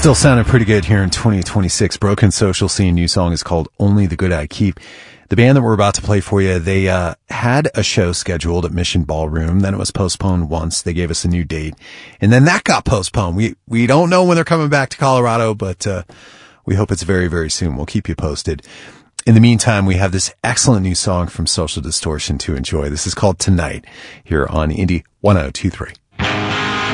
Still sounding pretty good here in 2026. Broken Social Scene new song is called Only the Good I Keep. The band that we're about to play for you, they had a show scheduled at Mission Ballroom. Then it was postponed once. They gave us a new date. And then that got postponed. We don't know when they're coming back to Colorado, but we hope it's very, very soon. We'll keep you posted. In the meantime, we have this excellent new song from Social Distortion to enjoy. This is called Tonight here on Indie 1023.